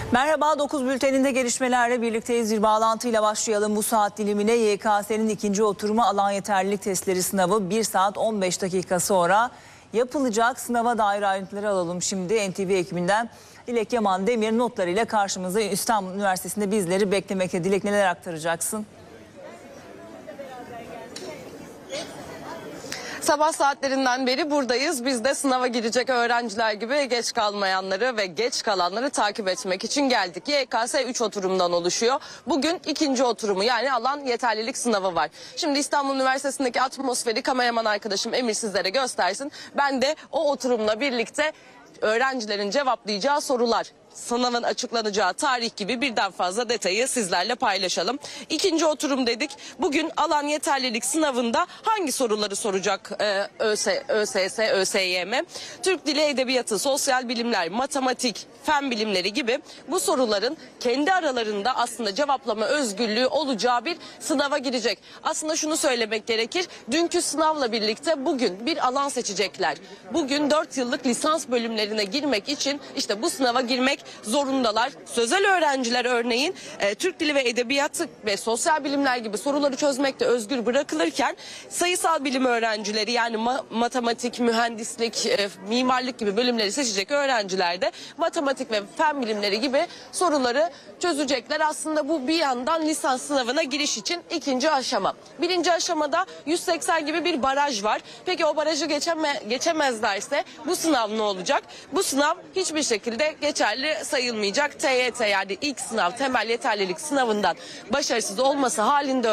Merhaba, 9 bülteninde gelişmelerle birlikteyiz. Bir bağlantıyla başlayalım bu saat dilimine. YKS'nin ikinci oturumu alan yeterlilik testleri sınavı 1 saat 15 dakika sonra yapılacak. Sınava dair ayrıntıları alalım şimdi. NTV ekibinden Dilek Yaman Demir notlarıyla karşımızda. İstanbul Üniversitesi'nde bizleri beklemekte. Dilek, neler aktaracaksın? Sabah saatlerinden beri buradayız. Biz de sınava girecek öğrenciler gibi geç kalmayanları ve geç kalanları takip etmek için geldik. YKS 3 oturumdan oluşuyor. Bugün ikinci oturumu, yani alan yeterlilik sınavı var. Şimdi İstanbul Üniversitesi'ndeki atmosferi kameraman arkadaşım Emir sizlere göstersin. Ben de o oturumla birlikte öğrencilerin cevaplayacağı sorular, sınavın açıklanacağı tarih gibi birden fazla detayı sizlerle paylaşalım. İkinci oturum dedik. Bugün alan yeterlilik sınavında hangi soruları soracak ÖSS, ÖSYM? Türk Dili Edebiyatı, sosyal bilimler, matematik, fen bilimleri gibi bu soruların kendi aralarında aslında cevaplama özgürlüğü olacağı bir sınava girecek. Aslında şunu söylemek gerekir. Dünkü sınavla birlikte bugün bir alan seçecekler. Bugün 4 yıllık lisans bölümlerine girmek için işte bu sınava girmek zorundalar. Sözel öğrenciler örneğin Türk Dili ve Edebiyatı ve sosyal bilimler gibi soruları çözmekte özgür bırakılırken sayısal bilim öğrencileri, yani matematik, mühendislik, mimarlık gibi bölümleri seçecek öğrenciler de matematik ve fen bilimleri gibi soruları çözecekler. Aslında bu bir yandan lisans sınavına giriş için ikinci aşama. Birinci aşamada 180 gibi bir baraj var. Peki o barajı geçemezlerse bu sınav ne olacak? Bu sınav hiçbir şekilde geçerli sayılmayacak. TYT, yani ilk sınav, temel yeterlilik sınavından başarısız olması halinde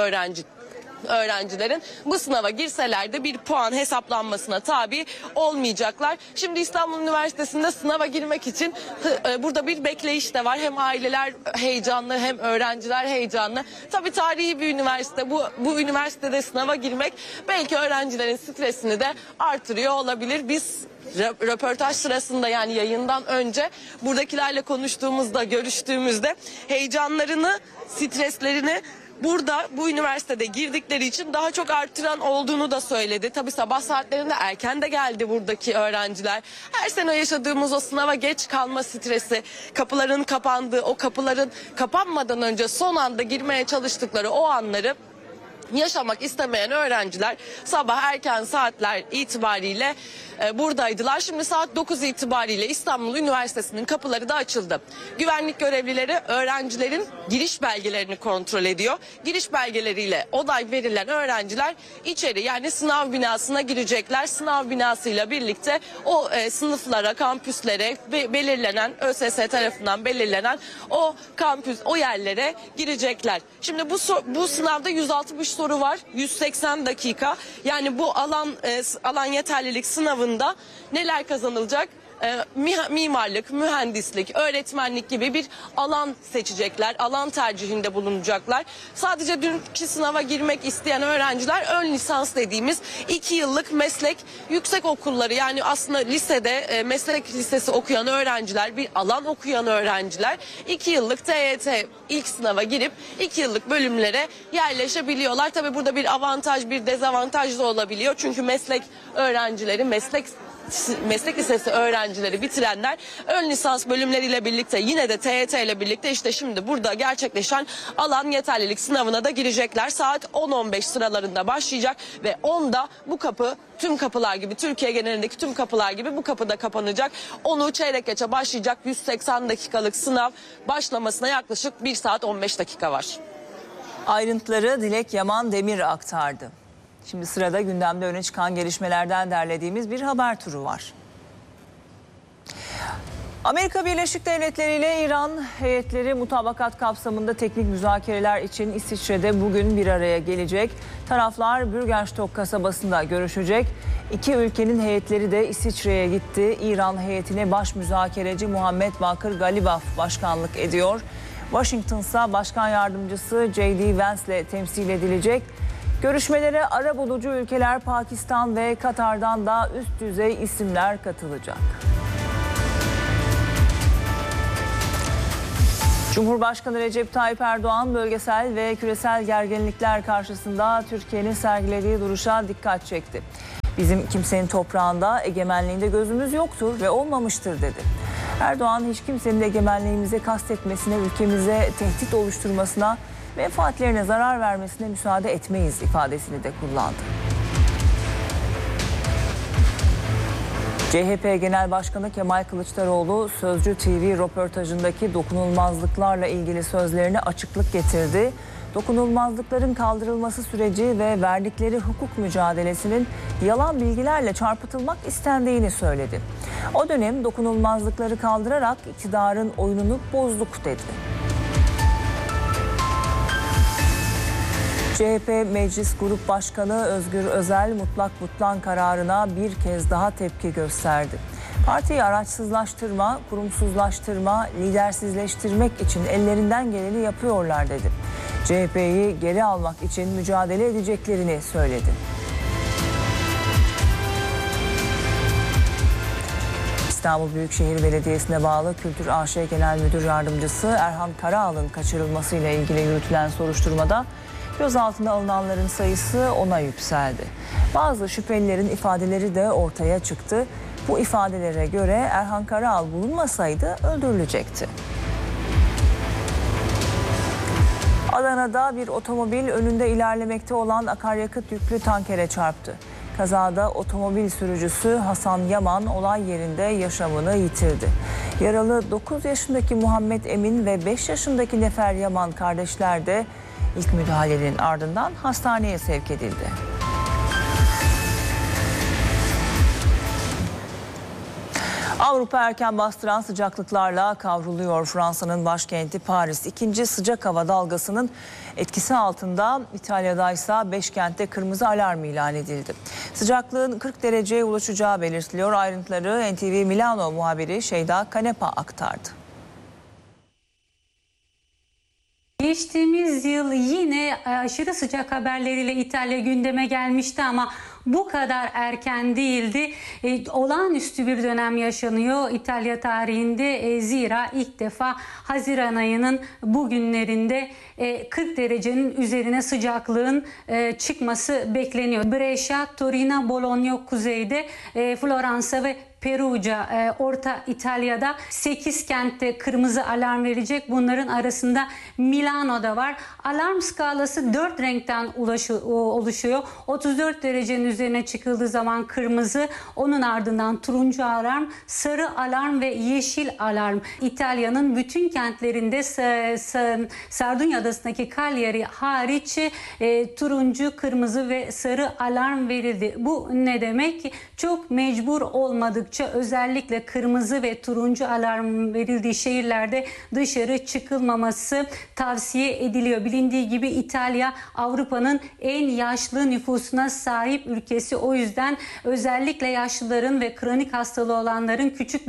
öğrencilerin bu sınava girseler de bir puan hesaplanmasına tabi olmayacaklar. Şimdi İstanbul Üniversitesi'nde sınava girmek için burada bir bekleyiş de var. Hem aileler heyecanlı hem öğrenciler heyecanlı. Tabii tarihi bir üniversite. Bu üniversitede sınava girmek belki öğrencilerin stresini de artırıyor olabilir. Biz röportaj sırasında, yani yayından önce buradakilerle konuştuğumuzda, görüştüğümüzde heyecanlarını, streslerini bu üniversitede girdikleri için daha çok artıran olduğunu da söyledi. Tabii sabah saatlerinde erken de geldi buradaki öğrenciler. Her sene yaşadığımız o sınava geç kalma stresi, kapıların kapandığı, o kapıların kapanmadan önce son anda girmeye çalıştıkları o anları yaşamak istemeyen öğrenciler sabah erken saatler itibariyle buradaydılar. Şimdi saat 9 itibariyle İstanbul Üniversitesi'nin kapıları da açıldı. Güvenlik görevlileri öğrencilerin giriş belgelerini kontrol ediyor. Giriş belgeleriyle onay verilen öğrenciler içeri, yani sınav binasına girecekler. Sınav binasıyla birlikte o sınıflara, kampüslere belirlenen, ÖSS tarafından belirlenen o kampüs, o yerlere girecekler. Şimdi bu sınavda 160 soru var. 180 dakika. Yani bu alan yeterlilik sınavında neler kazanılacak? Mimarlık, mühendislik, öğretmenlik gibi bir alan seçecekler. Alan tercihinde bulunacaklar. Sadece dünkü sınava girmek isteyen öğrenciler ön lisans dediğimiz 2 yıllık meslek yüksek okulları, yani aslında lisede meslek lisesi okuyan öğrenciler, bir alan okuyan öğrenciler 2 yıllık TYT ilk sınava girip 2 yıllık bölümlere yerleşebiliyorlar. Tabii burada bir avantaj, bir dezavantaj da olabiliyor. Çünkü meslek öğrencileri, meslek lisesi öğrencileri bitirenler ön lisans bölümleriyle birlikte, yine de TYT ile birlikte işte şimdi burada gerçekleşen alan yeterlilik sınavına da girecekler. Saat 10-15 sıralarında başlayacak ve 10'da bu kapı, tüm kapılar gibi, Türkiye genelindeki tüm kapılar gibi bu kapı da kapanacak. 10'u çeyrek geçe başlayacak 180 dakikalık sınav başlamasına yaklaşık 1 saat 15 dakika var. Ayrıntıları Dilek Yaman Demir aktardı. Şimdi sırada gündemde öne çıkan gelişmelerden derlediğimiz bir haber turu var. Amerika Birleşik Devletleri ile İran heyetleri mutabakat kapsamında teknik müzakereler için İsviçre'de bugün bir araya gelecek. Taraflar Bürgenstock kasabasında görüşecek. İki ülkenin heyetleri de İsviçre'ye gitti. İran heyetine baş müzakereci Muhammed Bakır Galibaf başkanlık ediyor. Washington ise Başkan Yardımcısı J.D. Vance'le temsil edilecek. Görüşmelere arabulucu ülkeler Pakistan ve Katar'dan da üst düzey isimler katılacak. Cumhurbaşkanı Recep Tayyip Erdoğan bölgesel ve küresel gerginlikler karşısında Türkiye'nin sergilediği duruşa dikkat çekti. Bizim kimsenin toprağında, egemenliğinde gözümüz yoktur ve olmamıştır dedi. Erdoğan hiç kimsenin egemenliğimize kastetmesine, ülkemize tehdit oluşturmasına, menfaatlerine zarar vermesine müsaade etmeyiz ifadesini de kullandı. CHP Genel Başkanı Kemal Kılıçdaroğlu Sözcü TV röportajındaki dokunulmazlıklarla ilgili sözlerine açıklık getirdi. Dokunulmazlıkların kaldırılması süreci ve verdikleri hukuk mücadelesinin yalan bilgilerle çarpıtılmak istendiğini söyledi. O dönem dokunulmazlıkları kaldırarak iktidarın oyununu bozduk dedi. CHP Meclis Grup Başkanı Özgür Özel mutlak butlan kararına bir kez daha tepki gösterdi. Partiyi araçsızlaştırma, kurumsuzlaştırma, lidersizleştirmek için ellerinden geleni yapıyorlar dedi. CHP'yi geri almak için mücadele edeceklerini söyledi. İstanbul Büyükşehir Belediyesi'ne bağlı Kültür AŞ Genel Müdür Yardımcısı Erhan Karaal'ın kaçırılmasıyla ilgili yürütülen soruşturmada gözaltına alınanların sayısı 10'a yükseldi. Bazı şüphelilerin ifadeleri de ortaya çıktı. Bu ifadelere göre Erhan Karaal bulunmasaydı öldürülecekti. Adana'da bir otomobil önünde ilerlemekte olan akaryakıt yüklü tankere çarptı. Kazada otomobil sürücüsü Hasan Yaman olay yerinde yaşamını yitirdi. Yaralı 9 yaşındaki Muhammed Emin ve 5 yaşındaki Nefer Yaman kardeşler de ilk müdahalenin ardından hastaneye sevk edildi. Avrupa erken bastıran sıcaklıklarla kavruluyor. Fransa'nın başkenti Paris ikinci sıcak hava dalgasının etkisi altında. İtalya'da ise 5 kentte kırmızı alarm ilan edildi. Sıcaklığın 40 dereceye ulaşacağı belirtiliyor. Ayrıntıları NTV Milano muhabiri Şeyda Kanepa aktardı. Geçtiğimiz yıl yine aşırı sıcak haberleriyle İtalya gündeme gelmişti ama bu kadar erken değildi. Olağanüstü bir dönem yaşanıyor İtalya tarihinde. Zira ilk defa Haziran ayının bugünlerinde 40 derecenin üzerine sıcaklığın çıkması bekleniyor. Brescia, Torino, Bologna kuzeyde, Floransa ve Perugia, Orta İtalya'da 8 kentte kırmızı alarm verecek. Bunların arasında Milano'da var. Alarm skalası 4 renkten oluşuyor. 34 derecenin üzerine çıkıldığı zaman kırmızı, onun ardından turuncu alarm, sarı alarm ve yeşil alarm. İtalya'nın bütün kentlerinde Sardunya Adası'ndaki Cagliari hariç turuncu, kırmızı ve sarı alarm verildi. Bu ne demek? Çok mecbur olmadıkça özellikle kırmızı ve turuncu alarm verildiği şehirlerde dışarı çıkılmaması tavsiye ediliyor. Bilindiği gibi İtalya Avrupa'nın en yaşlı nüfusuna sahip ülkesi. O yüzden özellikle yaşlıların ve kronik hastalığı olanların, küçük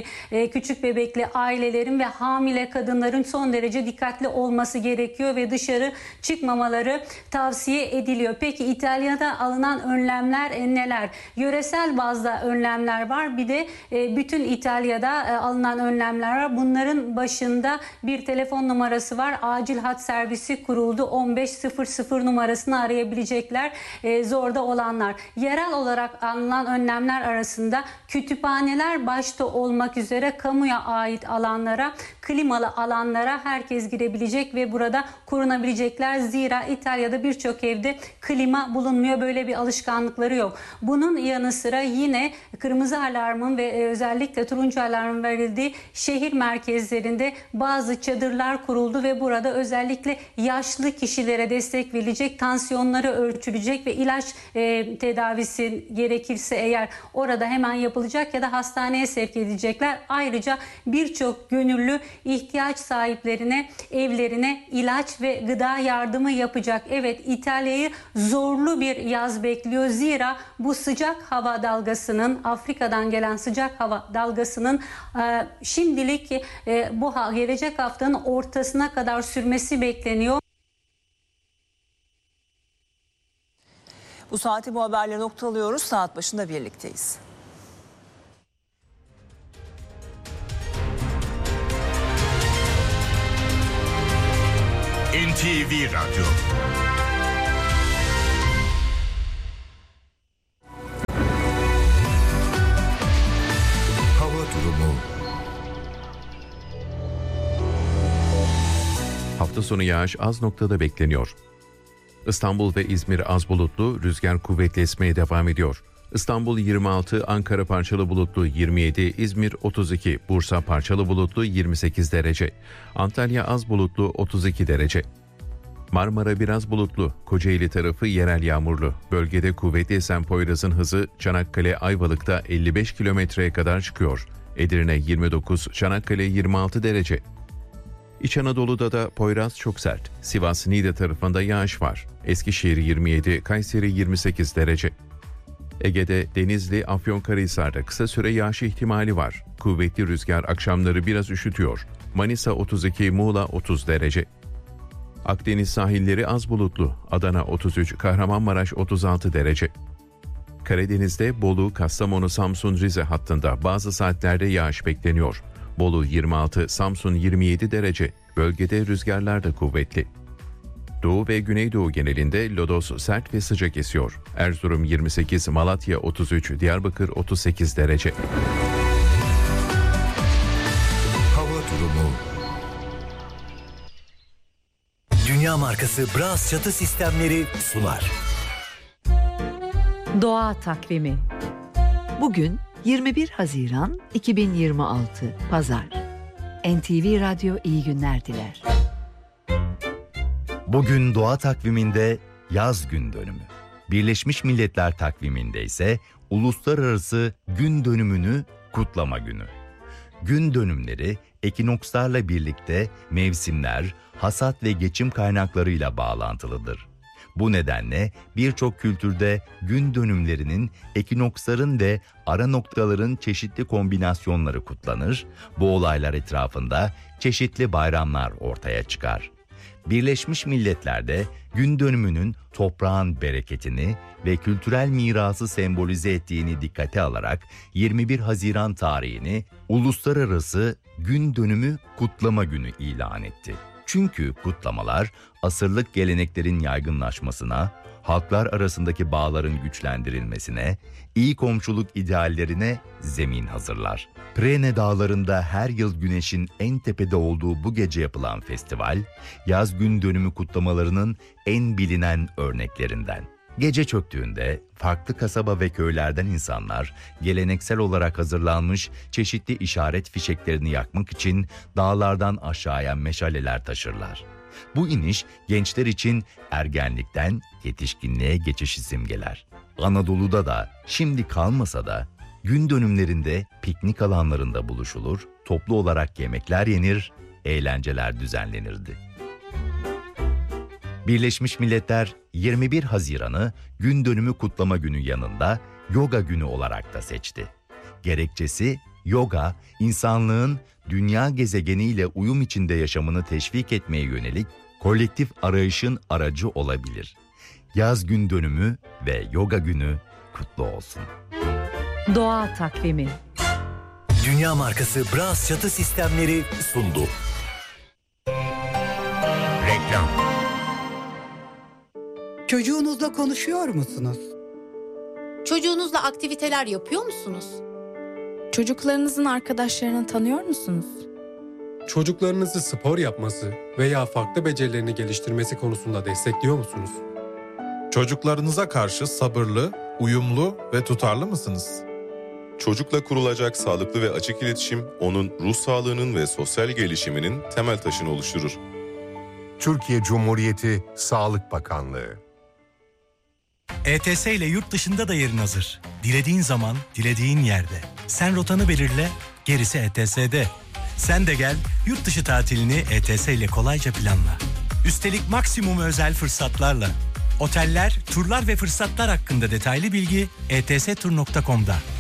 bebekli ailelerin ve hamile kadınların son derece dikkatli olması gerekiyor ve dışarı çıkmamaları tavsiye ediliyor. Peki İtalya'da alınan önlemler neler? Yöresel bazda önlemler var. Bir de bütün İtalya'da alınan önlemler var. Bunların başında bir telefon numarası var. Acil hat servisi kuruldu. 1500 numarasını arayabilecekler zorda olanlar. Yerel olarak alınan önlemler arasında kütüphaneler başta olmak üzere kamuya ait alanlara, klimalı alanlara herkes girebilecek ve burada korunabilecekler. Zira İtalya'da birçok evde klima bulunmuyor. Böyle bir alışkanlıkları yok. Bunun yanı sıra yine kırmızı alarmın ve özellikle turuncu alarmın verildiği şehir merkezlerinde bazı çadırlar kuruldu ve burada özellikle yaşlı kişilere destek verilecek, tansiyonları ölçülecek ve ilaç tedavisi gerekirse eğer orada hemen yapılacak ya da hastaneye sevk edilecekler. Ayrıca birçok gönüllü ihtiyaç sahiplerine, evlerine ilaç ve gıda yardımı yapacak. Evet, İtalya'yı zorlu bir yaz bekliyor. Zira bu sıcak hava dalgasının, Afrika'dan gelen sıcak hava dalgasının şimdilik bu gelecek haftanın ortasına kadar sürmesi bekleniyor. Bu saati bu haberle noktalıyoruz. Saat başında birlikteyiz. NTV Radyo. Hava durumu. Hafta sonu yağış az noktada bekleniyor. İstanbul ve İzmir az bulutlu, rüzgar kuvvetli esmeye devam ediyor. İstanbul 26, Ankara parçalı bulutlu 27, İzmir 32, Bursa parçalı bulutlu 28 derece. Antalya az bulutlu 32 derece. Marmara biraz bulutlu, Kocaeli tarafı yerel yağmurlu. Bölgede kuvvetli esen Poyraz'ın hızı Çanakkale Ayvalık'ta 55 kilometreye kadar çıkıyor. Edirne 29, Çanakkale 26 derece. İç Anadolu'da da Poyraz çok sert. Sivas Niğde tarafında yağış var. Eskişehir 27, Kayseri 28 derece. Ege'de Denizli, Afyonkarahisar'da kısa süre yağış ihtimali var. Kuvvetli rüzgar akşamları biraz üşütüyor. Manisa 32, Muğla 30 derece. Akdeniz sahilleri az bulutlu. Adana 33, Kahramanmaraş 36 derece. Karadeniz'de Bolu, Kastamonu, Samsun, Rize hattında bazı saatlerde yağış bekleniyor. Bolu 26, Samsun 27 derece. Bölgede rüzgarlar da kuvvetli. Doğu ve Güneydoğu genelinde lodos sert ve sıcak esiyor. Erzurum 28, Malatya 33, Diyarbakır 38 derece. Hava durumu. Dünya markası Bras çatı sistemleri sunar. Doğa takvimi. Bugün 21 Haziran 2026 Pazar. NTV Radyo iyi günler diler. Bugün doğa takviminde yaz gün dönümü. Birleşmiş Milletler takviminde ise uluslararası gün dönümünü kutlama günü. Gün dönümleri ekinokslarla birlikte mevsimler, hasat ve geçim kaynaklarıyla bağlantılıdır. Bu nedenle birçok kültürde gün dönümlerinin, ekinoksların ve ara noktaların çeşitli kombinasyonları kutlanır, bu olaylar etrafında çeşitli bayramlar ortaya çıkar. Birleşmiş Milletler'de gün dönümünün toprağın bereketini ve kültürel mirası sembolize ettiğini dikkate alarak 21 Haziran tarihini Uluslararası Gün Dönümü Kutlama Günü ilan etti. Çünkü kutlamalar asırlık geleneklerin yaygınlaşmasına, halklar arasındaki bağların güçlendirilmesine, iyi komşuluk ideallerine zemin hazırlar. Prene Dağları'nda her yıl güneşin en tepede olduğu bu gece yapılan festival, yaz gün dönümü kutlamalarının en bilinen örneklerinden. Gece çöktüğünde farklı kasaba ve köylerden insanlar geleneksel olarak hazırlanmış çeşitli işaret fişeklerini yakmak için dağlardan aşağıya meşaleler taşırlar. Bu iniş gençler için ergenlikten yetişkinliğe geçişi simgeler. Anadolu'da da şimdi kalmasa da gün dönümlerinde piknik alanlarında buluşulur, toplu olarak yemekler yenir, eğlenceler düzenlenirdi. Birleşmiş Milletler 21 Haziran'ı gün dönümü kutlama günü yanında yoga günü olarak da seçti. Gerekçesi yoga, insanlığın dünya gezegeniyle uyum içinde yaşamını teşvik etmeye yönelik kolektif arayışın aracı olabilir. Yaz gün dönümü ve yoga günü kutlu olsun. Doğa takvimi. Dünya markası Bras çatı sistemleri sundu. Reklam. Çocuğunuzla konuşuyor musunuz? Çocuğunuzla aktiviteler yapıyor musunuz? Çocuklarınızın arkadaşlarını tanıyor musunuz? Çocuklarınızı spor yapması veya farklı becerilerini geliştirmesi konusunda destekliyor musunuz? Çocuklarınıza karşı sabırlı, uyumlu ve tutarlı mısınız? Çocukla kurulacak sağlıklı ve açık iletişim, onun ruh sağlığının ve sosyal gelişiminin temel taşını oluşturur. Türkiye Cumhuriyeti Sağlık Bakanlığı. ETS ile yurt dışında da yerin hazır. Dilediğin zaman, dilediğin yerde. Sen rotanı belirle, gerisi ETS'de. Sen de gel, yurt dışı tatilini ETS ile kolayca planla. Üstelik maksimum özel fırsatlarla. Oteller, turlar ve fırsatlar hakkında detaylı bilgi etstur.com'da.